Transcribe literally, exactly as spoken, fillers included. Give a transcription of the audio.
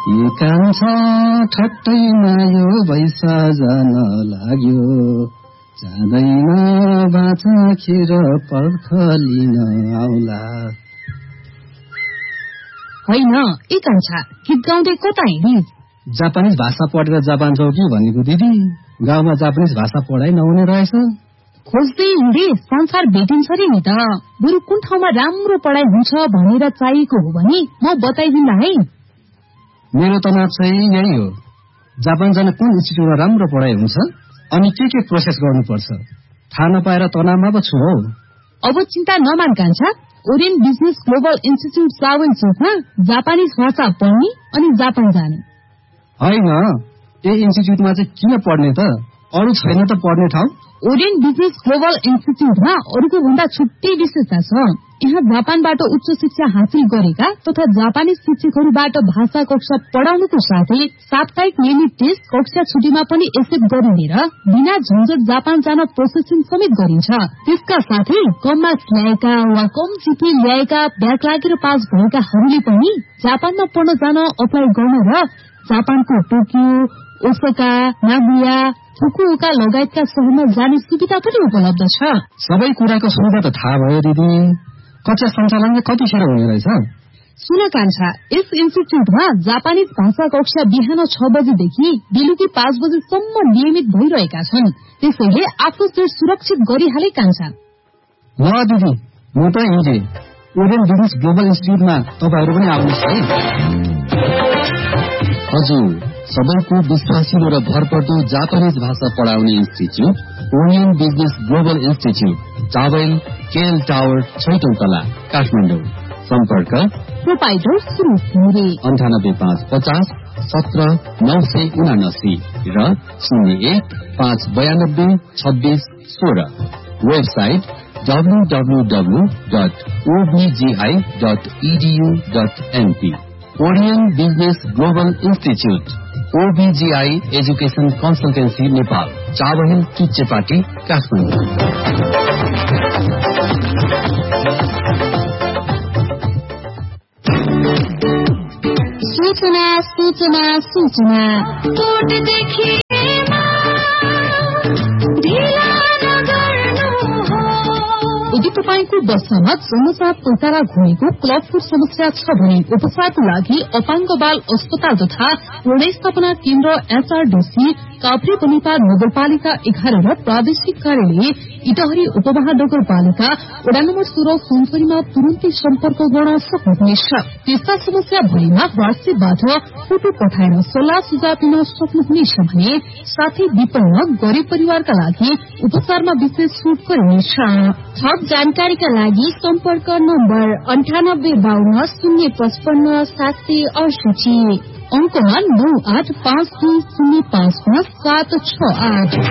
कान्छा ठट्टैमा यो बैसा जान लाग्यो, जाँदैन बाछा खेर पर्ख लिन आउला। होइन ए कान्छा, गीत गाउँदै कता हिँडी? जापानिज भाषा पढेर जापान जाऊ कि भनेको दिदी। गाउँमा जापानिज भाषा पढाइ नहुने रहेछ। खोज्दै हिँडे संसार भेटिन्छ रे नि त। बरु कुन ठाउँमा राम्रो पढाइ हुन्छ भनेर चाहिएको हो भने म बताइदिन्ला है। मेरो तनाव चाहिँ यही हो, जापान जान कुन इन्स्टिट्युटमा राम्रो पढाइ हुन्छ अनि के के प्रोसेस गर्नुपर्छ थाहा नपाएर तनावमा पो छु हौ। अब चिन्ता नमान कान्छा, ओरियन बिजनेस ग्लोबल इन्स्टिट्युट सावन चोकमा जापानिज भाषा पढ्ने अनि जापान जाने। होइन, ए इन्स्टिट्युटमा चाहिँ किन पढ्ने त? अरू छैन त पढ्ने ठाउँ? ओरियन बिजनेस ग्लोबल इन्स्टिट्युटमा अरूको भन्दा छुट्टै विशेषता छ। यहाँ जापानबाट उच्च शिक्षा हासिल गरेका तथा जापानी शिक्षकहरूबाट भाषा कक्षा पढ़ाउनुको साथै साप्ताहिक नियमित टेस्ट कक्षा छुट्टीमा पनि एक्सेप्ट गरिने र बिना झन्झट जापान जान प्रोसेसिङ समेत गरिन्छ। त्यसका साथै कम मार्क्स ल्याएका वा कम जिपी ल्याएका ब्याक लागेर पास भएकाहरूले पनि जापानमा पढ्न जान अप्लाई गर्न र जापानको टोकियो, ओसाका, नागोया, फुकुओका लगायतका शहरमा जाने सुविधा पनि उपलब्ध छ। सबै कुराको सुविधा त थाहा भयो दिदी। कक्षा सञ्चालन कतिखेर हुने रहेछ? सुन कान्छा, यस इन्स्टिट्युटमा जापानिज भाषा कक्षा बिहान छ बजेदेखि बेलुकी पाँच बजेसम्म नियमित भइरहेका छन्। त्यसैले आफ्नो शिर सुरक्षित गरिहाले कान्छा। ल दिदी, म त हिँडे। ओरियन बिजनेस ग्लोबल इन्स्टिट्युटमा तपाईहरू पनि आउनुहोस् है। हजुर, सबैको विश्वासिलो र भरपर्दो जापानिज भाषा पढाउने institute Orion business global institute, towel KL tower, छैटौं तला, काठमाडौँ। सम्पर्क प्रोपाइटर सुरुज घिमिरे, अन्ठानब्बे पाँच पचास सत्र नौ सय उनासी र शून्य एक पाँच बयानब्बे छब्बीस सोह्र। Website W W W dot ओबिजीआई dot edu dot NP. Orion business global institute, ओबिजीआई education consultancy Nepal, Chabahil किच्चेपाटी, Kathmandu. सूचना सूचना सूचना यदि तपाईंको बस्सामा जन्मजात पैतारा घुमेको क्लबको समस्या छ भने उपचारको लागि अपाङ्ग बाल अस्पताल तथा पुनर्स्थापना केन्द्र एचआरडीसी काभ्रे बलिपा नगरपालिका एघार र प्रादेशिक कार्यालय इटहरी उपमहानगरपालिका वडा नम्बर सोह्र सुनसरीमा तुरन्तै सम्पर्क गर्न सक्नुहुनेछ। त्यस्ता समस्या भएमा वाट्सएपबाट फोटो पठाएर सल्लाह सुझाव दिन सक्नुहुनेछ भने साथै विपन्न गरीब परिवारका लागि उपचारमा विशेष छुट गरिनेछ। थप जानकारीका लागि सम्पर्क नम्बर अन्ठानब्बे बाहन्न शून्य पचपन्न सात सय अडसठी, अंकमा नौ आठ पाँच दुई शून्य पाँच पाँच सात छ आठ।